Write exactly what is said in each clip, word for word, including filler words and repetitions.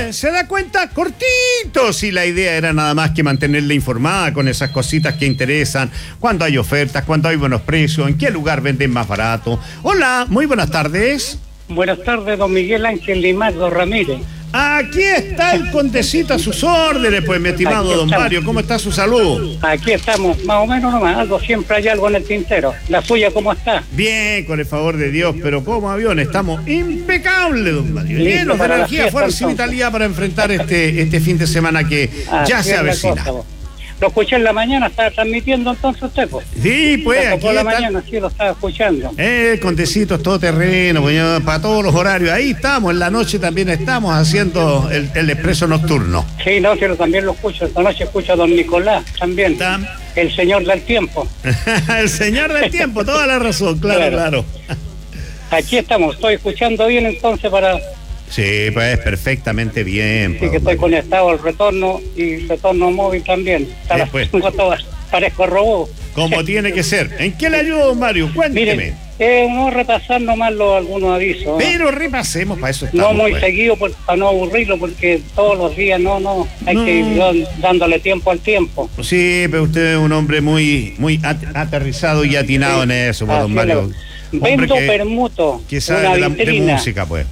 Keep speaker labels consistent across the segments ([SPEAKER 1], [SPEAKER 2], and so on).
[SPEAKER 1] ¿Se da cuenta? Cortito. Si la idea era nada más que mantenerle informada con esas cositas que interesan, cuando hay ofertas, cuando hay buenos precios, en qué lugar venden más barato. Hola, muy buenas tardes.
[SPEAKER 2] Buenas tardes, don Miguel Ángel Limardo Ramírez.
[SPEAKER 1] Aquí está el Condecito a sus órdenes, pues, mi estimado don Mario. ¿Cómo está su salud?
[SPEAKER 2] Aquí estamos, más o menos nomás, algo, siempre hay algo en el tintero. ¿La suya cómo está?
[SPEAKER 1] Bien, con el favor de Dios, pero como avión estamos impecables, don Mario.
[SPEAKER 2] Listo
[SPEAKER 1] Llenos de
[SPEAKER 2] para la
[SPEAKER 1] energía,
[SPEAKER 2] fiesta,
[SPEAKER 1] fuerza y
[SPEAKER 2] entonces.
[SPEAKER 1] vitalidad para enfrentar este, este fin de semana que
[SPEAKER 2] Así
[SPEAKER 1] ya se
[SPEAKER 2] es la
[SPEAKER 1] avecina.
[SPEAKER 2] cosa, vos. Lo escuché en la mañana, estaba transmitiendo entonces usted, pues.
[SPEAKER 1] Sí, pues,
[SPEAKER 2] Me
[SPEAKER 1] aquí
[SPEAKER 2] tocó la
[SPEAKER 1] está.
[SPEAKER 2] mañana, sí, lo estaba escuchando.
[SPEAKER 1] Eh, Condecito es todo terreno, pues, ya, para todos los horarios. Ahí estamos, en la noche también estamos haciendo el, el expreso nocturno.
[SPEAKER 2] Sí, no, pero también lo escucho. Esta noche escucho a don Nicolás también.
[SPEAKER 1] Tam-
[SPEAKER 2] El señor del tiempo.
[SPEAKER 1] El señor del tiempo, toda la razón, claro,
[SPEAKER 2] Claro.
[SPEAKER 1] claro.
[SPEAKER 2] Aquí estamos, estoy escuchando bien entonces para...
[SPEAKER 1] Sí, pues perfectamente bien.
[SPEAKER 2] Sí,
[SPEAKER 1] pues,
[SPEAKER 2] que estoy
[SPEAKER 1] Mario.
[SPEAKER 2] conectado al retorno y retorno móvil también. Está
[SPEAKER 1] Eh,
[SPEAKER 2] la-
[SPEAKER 1] pues.
[SPEAKER 2] tengo todas, parezco robot.
[SPEAKER 1] Como tiene que ser. ¿En qué le ayudo, don Mario? Cuénteme.
[SPEAKER 2] Mire, eh, no repasar nomás los, algunos avisos. ¿no?
[SPEAKER 1] Pero repasemos, para eso estamos.
[SPEAKER 2] No muy
[SPEAKER 1] pues.
[SPEAKER 2] seguido por- para no aburrirlo, porque todos los días no, no, hay
[SPEAKER 1] No.
[SPEAKER 2] que ir dan- dándole tiempo al tiempo.
[SPEAKER 1] Sí, pero usted es un hombre muy, muy at- aterrizado y atinado en eso, pues, don
[SPEAKER 2] Así
[SPEAKER 1] Mario.
[SPEAKER 2] es.
[SPEAKER 1] Hombre
[SPEAKER 2] Vendo
[SPEAKER 1] que,
[SPEAKER 2] permuto,
[SPEAKER 1] que sabe
[SPEAKER 2] una
[SPEAKER 1] de, la, de
[SPEAKER 2] vitrina.
[SPEAKER 1] música, pues.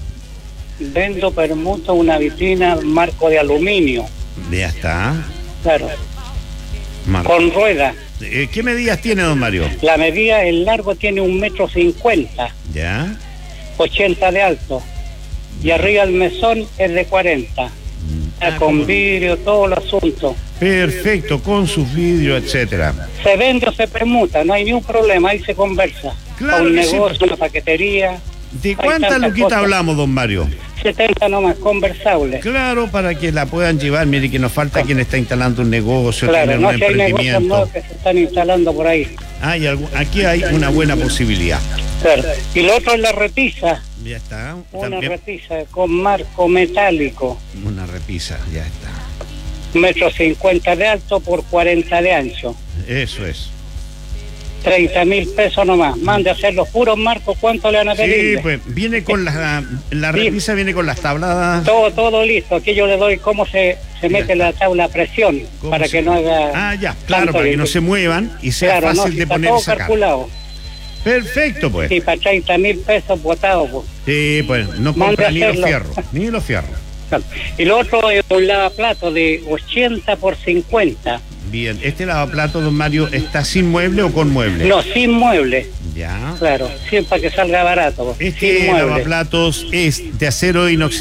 [SPEAKER 2] Vendo permuto, una vitrina, marco de aluminio,
[SPEAKER 1] Ya está.
[SPEAKER 2] claro,
[SPEAKER 1] Mar-
[SPEAKER 2] con ruedas.
[SPEAKER 1] Eh, ¿Qué medidas tiene, don Mario?
[SPEAKER 2] La medida, el largo tiene un metro cincuenta,
[SPEAKER 1] Ya.
[SPEAKER 2] ochenta de alto. Y arriba el mesón es de cuarenta.
[SPEAKER 1] Ah,
[SPEAKER 2] Con
[SPEAKER 1] cómo-
[SPEAKER 2] vidrio, todo el asunto.
[SPEAKER 1] Perfecto, con sus vidrios, etcétera.
[SPEAKER 2] Se vende o se permuta, no hay ningún problema, ahí se conversa.
[SPEAKER 1] Claro
[SPEAKER 2] un
[SPEAKER 1] que sí.
[SPEAKER 2] negocio, una paquetería,
[SPEAKER 1] ¿De
[SPEAKER 2] Hay
[SPEAKER 1] cuántas
[SPEAKER 2] tantas
[SPEAKER 1] luquitas
[SPEAKER 2] cosas.
[SPEAKER 1] hablamos, don Mario?
[SPEAKER 2] setenta nomás, conversable.
[SPEAKER 1] Claro, para que la puedan llevar. Mire que nos falta quien está instalando un negocio,
[SPEAKER 2] Claro,
[SPEAKER 1] tiene
[SPEAKER 2] no
[SPEAKER 1] un
[SPEAKER 2] si hay negocios
[SPEAKER 1] emprendimiento.
[SPEAKER 2] nuevos que se están instalando por ahí.
[SPEAKER 1] Hay algo- aquí hay una buena posibilidad.
[SPEAKER 2] Claro. Y lo otro es la repisa,
[SPEAKER 1] Ya está.
[SPEAKER 2] una
[SPEAKER 1] También
[SPEAKER 2] repisa con marco metálico,
[SPEAKER 1] una repisa, ya está.
[SPEAKER 2] metro cincuenta de alto por cuarenta de ancho.
[SPEAKER 1] Eso es.
[SPEAKER 2] treinta mil pesos nomás. Mande a hacer los puros marcos, ¿cuánto le van a
[SPEAKER 1] Sí,
[SPEAKER 2] pedir?
[SPEAKER 1] pues viene con la, la
[SPEAKER 2] Sí.
[SPEAKER 1] repisa viene con las tabladas.
[SPEAKER 2] Todo, todo listo. Aquí yo le doy cómo se, se mete la tabla a presión
[SPEAKER 1] ¿Cómo
[SPEAKER 2] para
[SPEAKER 1] se-
[SPEAKER 2] que no haga...
[SPEAKER 1] Ah, ya, claro,
[SPEAKER 2] tanto
[SPEAKER 1] para que
[SPEAKER 2] de-
[SPEAKER 1] no se muevan y sea
[SPEAKER 2] Claro, no,
[SPEAKER 1] fácil
[SPEAKER 2] si
[SPEAKER 1] de
[SPEAKER 2] está
[SPEAKER 1] poner y
[SPEAKER 2] todo
[SPEAKER 1] sacar.
[SPEAKER 2] calculado.
[SPEAKER 1] Perfecto, pues.
[SPEAKER 2] Y para treinta mil pesos botados, pues.
[SPEAKER 1] Sí, pues no
[SPEAKER 2] Mande
[SPEAKER 1] compra
[SPEAKER 2] a
[SPEAKER 1] ni los
[SPEAKER 2] hacerlo.
[SPEAKER 1] fierros, ni los fierros.
[SPEAKER 2] Claro. Y lo otro es un lavaplato de ochenta por cincuenta.
[SPEAKER 1] Bien, ¿este lavaplato, don Mario, está sin mueble o con mueble?
[SPEAKER 2] No, sin mueble.
[SPEAKER 1] Ya.
[SPEAKER 2] Claro, siempre para que salga barato. pues.
[SPEAKER 1] Este
[SPEAKER 2] Sin mueble.
[SPEAKER 1] lavaplatos es de acero inoxidable.